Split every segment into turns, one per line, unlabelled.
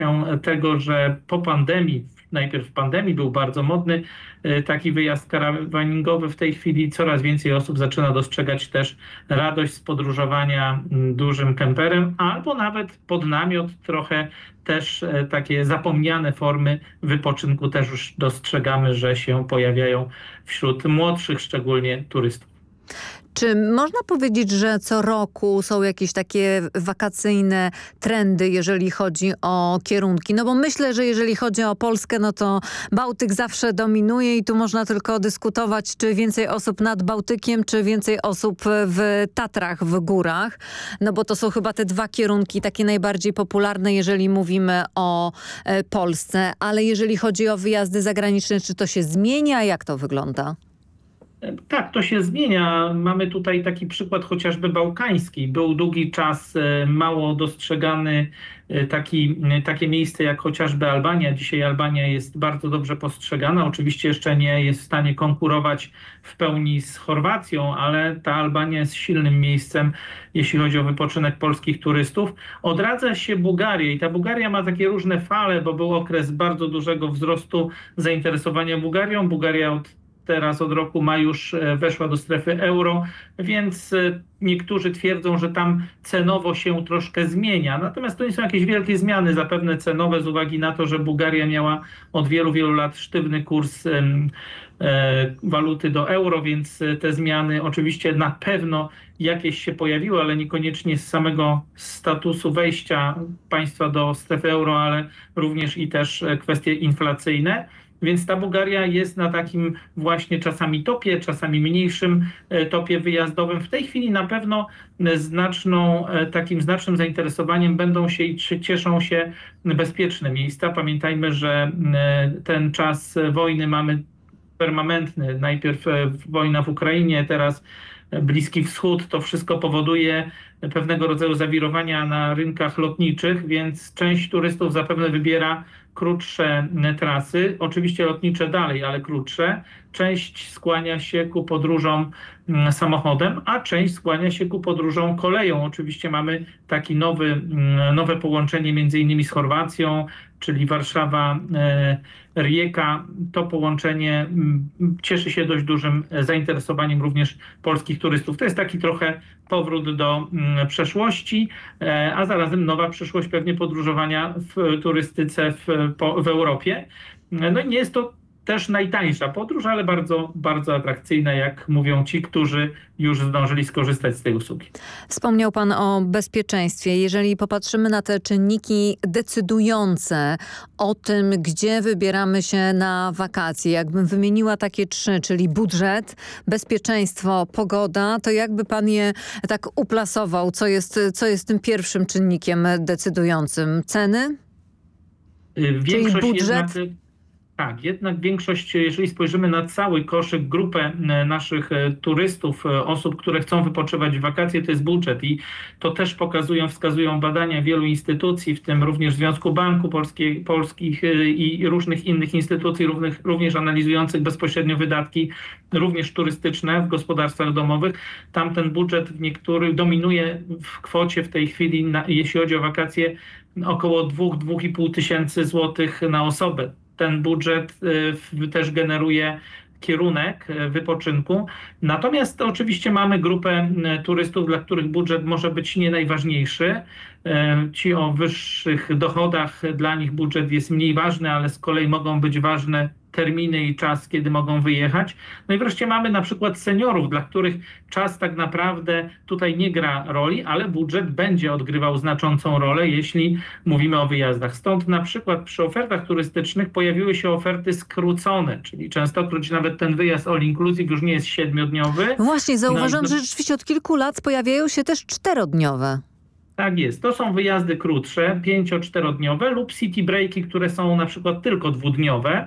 tego, że po pandemii, najpierw w pandemii był bardzo modny taki wyjazd karawaningowy. W tej chwili coraz więcej osób zaczyna dostrzegać też radość z podróżowania dużym kemperem, albo nawet pod namiot. Trochę też takie zapomniane formy wypoczynku też już dostrzegamy, że się pojawiają wśród młodszych szczególnie turystów.
Czy można powiedzieć, że co roku są jakieś takie wakacyjne trendy, jeżeli chodzi o kierunki? No bo myślę, że jeżeli chodzi o Polskę, no to Bałtyk zawsze dominuje i tu można tylko dyskutować, czy więcej osób nad Bałtykiem, czy więcej osób w Tatrach, w górach. No bo to są chyba te dwa kierunki takie najbardziej popularne, jeżeli mówimy o Polsce. Ale jeżeli chodzi o wyjazdy zagraniczne, czy to się zmienia? Jak to wygląda?
Tak, to się zmienia. Mamy tutaj taki przykład chociażby bałkański. Był długi czas mało dostrzegany takie miejsce jak chociażby Albania. Dzisiaj Albania jest bardzo dobrze postrzegana. Oczywiście jeszcze nie jest w stanie konkurować w pełni z Chorwacją, ale ta Albania jest silnym miejscem, jeśli chodzi o wypoczynek polskich turystów. Odradza się Bułgaria i ta Bułgaria ma takie różne fale, bo był okres bardzo dużego wzrostu zainteresowania Bułgarią. Bułgaria teraz od roku weszła do strefy euro, więc niektórzy twierdzą, że tam cenowo się troszkę zmienia. Natomiast to nie są jakieś wielkie zmiany, zapewne cenowe, z uwagi na to, że Bułgaria miała od wielu, wielu lat sztywny kurs waluty do euro, więc te zmiany oczywiście na pewno jakieś się pojawiły, ale niekoniecznie z samego statusu wejścia państwa do strefy euro, ale również i też kwestie inflacyjne. Więc ta Bułgaria jest na takim właśnie czasami topie, czasami mniejszym topie wyjazdowym. W tej chwili na pewno takim znacznym zainteresowaniem będą się i cieszą się bezpieczne miejsca. Pamiętajmy, że ten czas wojny mamy permanentny. Najpierw wojna w Ukrainie, teraz Bliski Wschód. To wszystko powoduje pewnego rodzaju zawirowania na rynkach lotniczych, więc część turystów zapewne wybiera krótsze trasy, oczywiście lotnicze dalej, ale krótsze. Część skłania się ku podróżom samochodem, a część skłania się ku podróżom koleją. Oczywiście mamy takie nowe połączenie między innymi z Chorwacją, czyli Warszawa-Rijeka. To połączenie cieszy się dość dużym zainteresowaniem również polskich turystów. To jest taki trochę powrót do przeszłości, a zarazem nowa przyszłość pewnie podróżowania w turystyce w Europie. No i nie jest to też najtańsza podróż, ale bardzo, bardzo atrakcyjna, jak mówią ci, którzy już zdążyli skorzystać z tej usługi.
Wspomniał pan o bezpieczeństwie. Jeżeli popatrzymy na te czynniki decydujące o tym, gdzie wybieramy się na wakacje, jakbym wymieniła takie trzy, czyli budżet, bezpieczeństwo, pogoda, to jakby pan je tak uplasował? Co jest tym pierwszym czynnikiem decydującym? Ceny?
Większość
czyli budżet?
Tak, jednak większość, jeżeli spojrzymy na cały koszyk, grupę naszych turystów, osób, które chcą wypoczywać w wakacje, to jest budżet i to też wskazują badania wielu instytucji, w tym również Związku Banków Polskich i różnych innych instytucji, również analizujących bezpośrednio wydatki, również turystyczne w gospodarstwach domowych. Tam ten budżet dominuje w kwocie w tej chwili, jeśli chodzi o wakacje, około 2–2,5 tysięcy złotych na osobę. Ten budżet też generuje kierunek wypoczynku. Natomiast oczywiście mamy grupę turystów, dla których budżet może być nie najważniejszy. Ci o wyższych dochodach, dla nich budżet jest mniej ważny, ale z kolei mogą być ważne terminy i czas, kiedy mogą wyjechać. No i wreszcie mamy na przykład seniorów, dla których czas tak naprawdę tutaj nie gra roli, ale budżet będzie odgrywał znaczącą rolę, jeśli mówimy o wyjazdach. Stąd na przykład przy ofertach turystycznych pojawiły się oferty skrócone, czyli częstokroć nawet ten wyjazd all inclusive już nie jest 7-dniowy.
Właśnie, zauważam, że rzeczywiście od kilku lat pojawiają się też 4-dniowe.
Tak jest. To są wyjazdy krótsze, 5–4-dniowe lub city breaki, które są na przykład tylko 2-dniowe,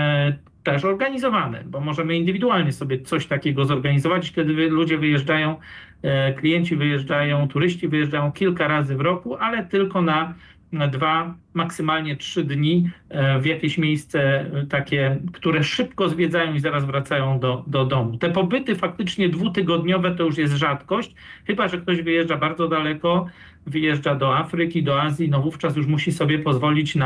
też organizowane, bo możemy indywidualnie sobie coś takiego zorganizować, kiedy ludzie wyjeżdżają, klienci wyjeżdżają, turyści wyjeżdżają kilka razy w roku, ale tylko na 2, maksymalnie 3 dni w jakieś miejsce takie, które szybko zwiedzają i zaraz wracają do domu. Te pobyty faktycznie dwutygodniowe to już jest rzadkość, chyba że ktoś wyjeżdża bardzo daleko, wyjeżdża do Afryki, do Azji, no wówczas już musi sobie pozwolić na